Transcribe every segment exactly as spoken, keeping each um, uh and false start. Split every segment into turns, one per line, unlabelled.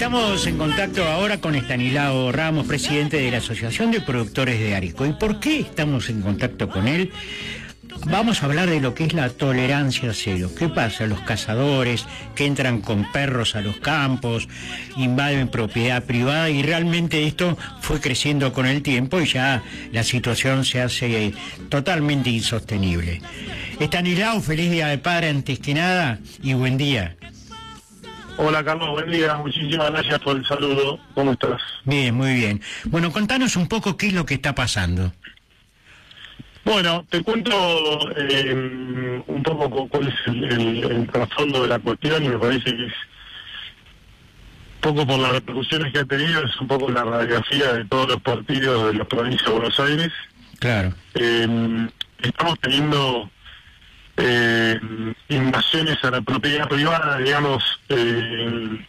Estamos en contacto ahora con Estanislao Ramos, presidente de la Asociación de Productores de Areco. ¿Y por qué estamos en contacto con él? Vamos a hablar de lo que es la tolerancia cero. ¿Qué pasa? Los cazadores que entran con perros a los campos, invaden propiedad privada, y realmente esto fue creciendo con el tiempo y ya la situación se hace totalmente insostenible. Estanislao, feliz Día de Padre antes que nada y buen día.
Hola Carlos, buen día, muchísimas gracias por el saludo. ¿Cómo estás?
Bien, muy bien. Bueno, contanos un poco qué es lo que está pasando.
Bueno, te cuento eh, un poco cuál es el, el, el trasfondo de la cuestión, y me parece que es un poco por las repercusiones que ha tenido, es un poco la radiografía de todos los partidos de la provincia de Buenos Aires.
Claro.
Eh, estamos teniendo eh, invasiones a la propiedad privada, digamos, eh,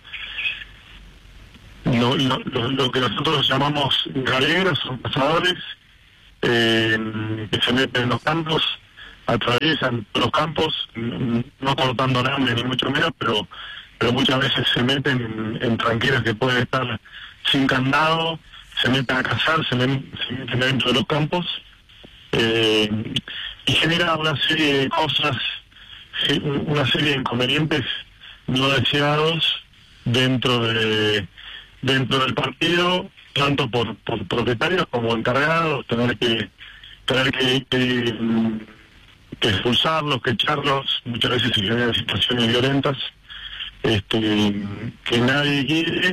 lo, lo, lo, lo que nosotros llamamos galeros, son cazadores, Eh, que se meten en los campos, atraviesan los campos, no cortando nada ni mucho menos, pero pero muchas veces se meten en, en tranqueras que pueden estar sin candado, se meten a cazar, se, men, se meten dentro de los campos, eh, y genera una serie de cosas, una serie de inconvenientes no deseados dentro de dentro del partido, tanto por, por propietarios como encargados, tener que tener que, que, que expulsarlos, que echarlos, muchas veces se generan situaciones violentas, este, que nadie quiere,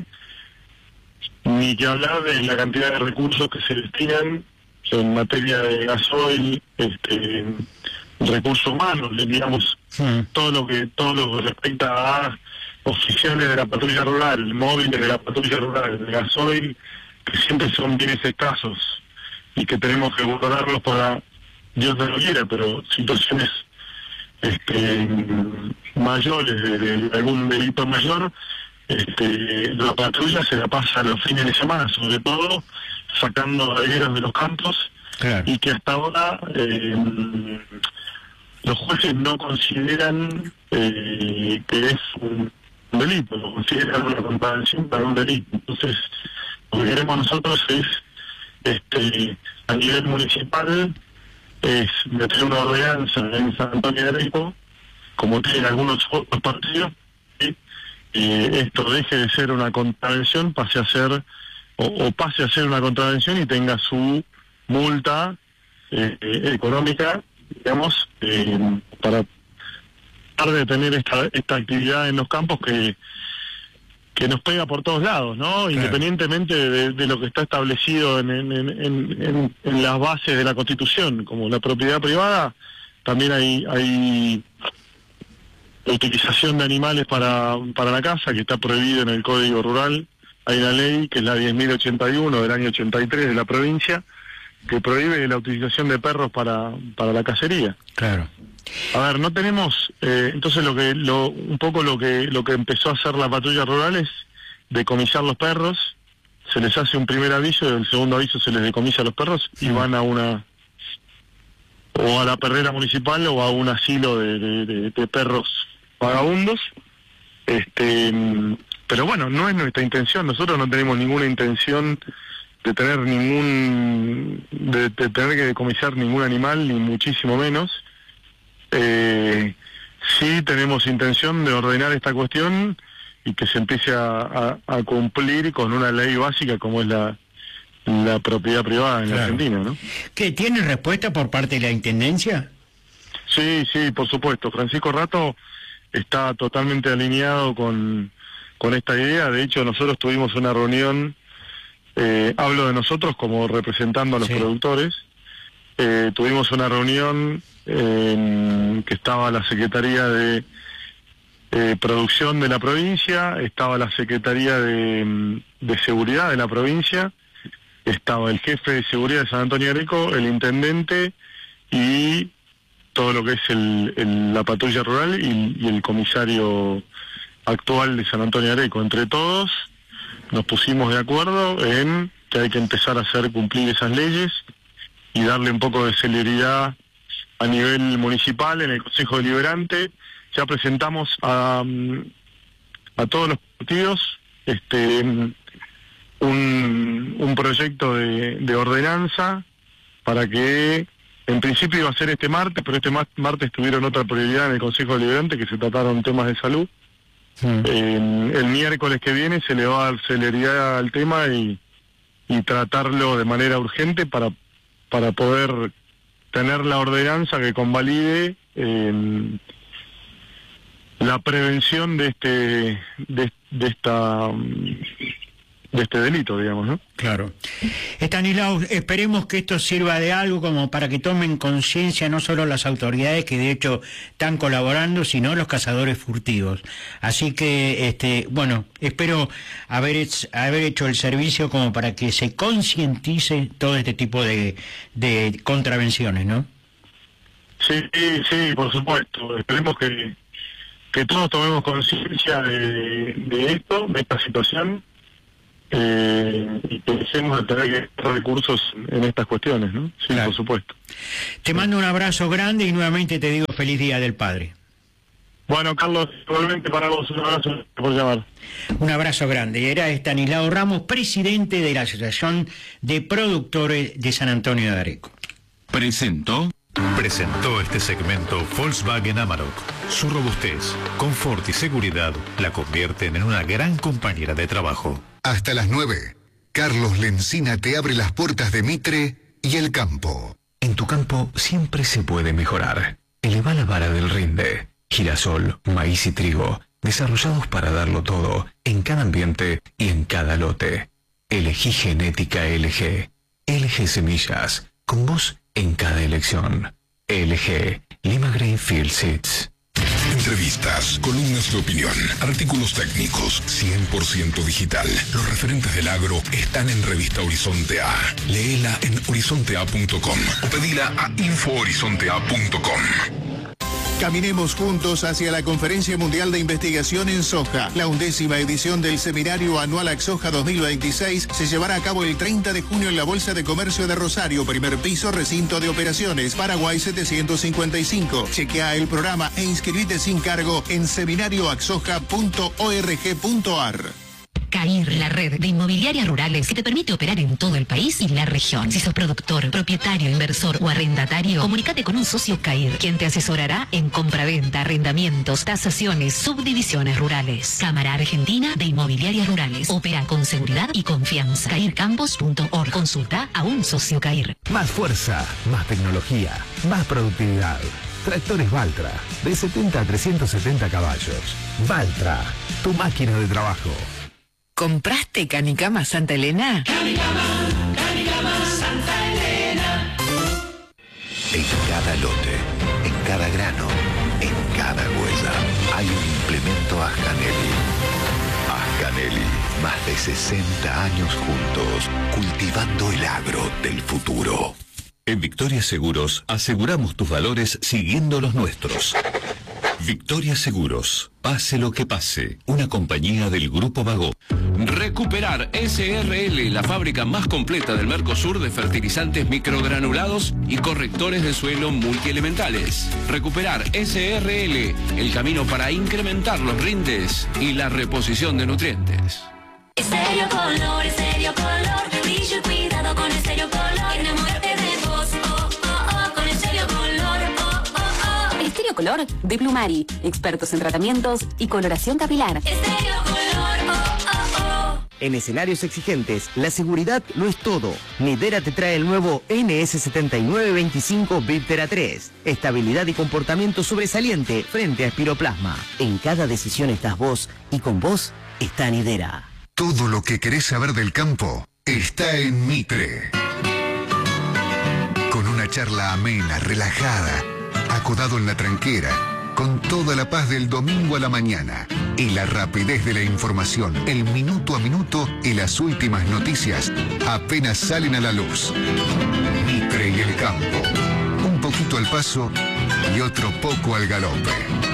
ni que hablar de la cantidad de recursos que se destinan en materia de gasoil, este, recursos humanos, digamos, sí. todo lo que todo lo que respecta a oficiales de la patrulla rural, móviles de la patrulla rural, de gasoil, que siempre son bienes escasos y que tenemos que guardarlos para, Dios no lo quiera, pero situaciones este, mayores de, de algún delito mayor, este, la patrulla se la pasa los fines de semana, sobre todo sacando galleros de los campos, claro. Y que hasta ahora eh, los jueces no consideran eh, que es un delito, lo consideran una contravención para un delito. Entonces, lo que queremos nosotros es, este, a nivel municipal, es meter una ordenanza en San Antonio de Areco, como tienen algunos otros partidos, y eh, esto deje de ser una contravención, pase a ser, o, o pase a ser una contravención y tenga su multa eh, eh, económica, digamos, eh, para tratar de tener esta, esta actividad en los campos que que nos pega por todos lados, ¿no? Claro. Independientemente de, de lo que está establecido en, en, en, en, en las bases de la Constitución, como la propiedad privada, también hay hay la utilización de animales para para la caza, que está prohibido en el Código Rural. Hay una ley, que es la diez mil ochenta y uno del año ochenta y tres de la provincia, que prohíbe la utilización de perros para para la cacería.
Claro.
A ver, no tenemos, eh, entonces lo que, lo, un poco lo que, lo que empezó a hacer la patrulla rural es decomisar los perros, se les hace un primer aviso y el segundo aviso se les decomisa a los perros y van a una, o a la perrera municipal o a un asilo de, de, de, de perros vagabundos, este, pero bueno, no es nuestra intención, nosotros no tenemos ninguna intención de tener ningún, de, de tener que decomisar ningún animal, ni muchísimo menos. Eh, sí tenemos intención de ordenar esta cuestión y que se empiece a, a, a cumplir con una ley básica como es la, la propiedad privada en, claro, Argentina, ¿no?
¿Qué tiene respuesta por parte de la Intendencia?
Sí, sí, por supuesto. Francisco Rato está totalmente alineado con, con esta idea. De hecho, nosotros tuvimos una reunión, eh, hablo de nosotros como representando a los sí. productores, eh, tuvimos una reunión en que estaba la Secretaría de eh, Producción de la provincia, estaba la Secretaría de, de Seguridad de la provincia, estaba el jefe de seguridad de San Antonio de Areco, el intendente y todo lo que es el, el, la patrulla rural y, y el comisario actual de San Antonio de Areco. Entre todos nos pusimos de acuerdo en que hay que empezar a hacer cumplir esas leyes y darle un poco de celeridad a nivel municipal en el Consejo Deliberante. Ya presentamos a, a todos los partidos este un, un proyecto de, de ordenanza para que, en principio iba a ser este martes, pero este martes tuvieron otra prioridad en el Consejo Deliberante, que se trataron temas de salud. Sí. Eh, el miércoles que viene se le va a dar celeridad al tema y, y tratarlo de manera urgente para, para poder tener la ordenanza que convalide eh, la prevención de este de, de esta de este delito, digamos, ¿no?
Claro. Estanislao, esperemos que esto sirva de algo como para que tomen conciencia no solo las autoridades que de hecho están colaborando, sino los cazadores furtivos. Así que, este, bueno, espero haber hecho, haber hecho el servicio como para que se concientice todo este tipo de, de contravenciones, ¿no?
Sí, sí, por supuesto. Esperemos que, que todos tomemos conciencia de, de esto, de esta situación. Eh, y pensemos en tener recursos en estas cuestiones, ¿no? Sí, claro. Por supuesto.
Te mando un abrazo grande y nuevamente te digo feliz Día del Padre.
Bueno, Carlos, igualmente para vos, un abrazo por llamar.
Un abrazo grande. Era Estanislao Ramos, presidente de la Asociación de Productores de San Antonio de Areco.
Presentó. Presentó este segmento Volkswagen Amarok. Su robustez, confort y seguridad la convierten en una gran compañera de trabajo.
Hasta las nueve, Carlos Lencina te abre las puertas de Mitre y el campo.
En tu campo siempre se puede mejorar. Eleva la vara del rinde. Girasol, maíz y trigo, desarrollados para darlo todo, en cada ambiente y en cada lote. Elegí genética L G. L G Semillas, con vos en cada elección. L G, Lima Greenfield Seeds.
Entrevistas, columnas de opinión, artículos técnicos, cien por ciento digital. Los referentes del agro están en Revista Horizonte A. Léela en horizonte a punto com o pedila a info horizonte a punto com. Caminemos juntos hacia la Conferencia Mundial de Investigación en Soja. La undécima edición del Seminario Anual AgSoja dos mil veintiséis se llevará a cabo el treinta de junio en la Bolsa de Comercio de Rosario, primer piso, recinto de operaciones, Paraguay setecientos cincuenta y cinco. Chequea el programa e inscribite sin cargo en seminario agsoja punto org punto ar.
CAIR, la red de inmobiliarias rurales que te permite operar en todo el país y la región. Si sos productor, propietario, inversor o arrendatario, comunícate con un socio CAIR, quien te asesorará en compraventa, arrendamientos, tasaciones, subdivisiones rurales. Cámara Argentina de Inmobiliarias Rurales. Opera con seguridad y confianza. cair campos punto org. Consulta a un socio CAIR.
Más fuerza, más tecnología, más productividad. Tractores Valtra, de setenta a trescientos setenta caballos. Valtra, tu máquina de trabajo.
¿Compraste Canicama Santa Elena?
Canicama, Canicama Santa Elena.
En cada lote, en cada grano, en cada huella, hay un implemento Ascanelli. Ascanelli, más de sesenta años juntos, cultivando el agro del futuro.
En Victoria Seguros aseguramos tus valores siguiendo los nuestros. Victoria Seguros, pase lo que pase, una compañía del Grupo Vago.
Recuperar S R L, la fábrica más completa del Mercosur de fertilizantes microgranulados y correctores de suelo multielementales. Recuperar S R L, el camino para incrementar los rindes y la reposición de nutrientes.
Estéreo Color, Estéreo Color, brillo y cuidado con Estéreo Color. Enamórate de vos, oh, oh, oh, con Estéreo Color, oh, oh, oh.
Estéreo Color de Plumari, expertos en tratamientos y coloración capilar.
Estéreo Color, oh, oh, oh.
En escenarios exigentes, la seguridad lo es todo. Nidera te trae el nuevo N S setenta y nueve veinticinco Viptera tres. Estabilidad y comportamiento sobresaliente frente a espiroplasma. En cada decisión estás vos y con vos está Nidera.
Todo lo que querés saber del campo está en Mitre. Con una charla amena, relajada, acodado en la tranquera, con toda la paz del domingo a la mañana y la rapidez de la información, el minuto a minuto y las últimas noticias apenas salen a la luz. Mitre y el campo. Un poquito al paso y otro poco al galope.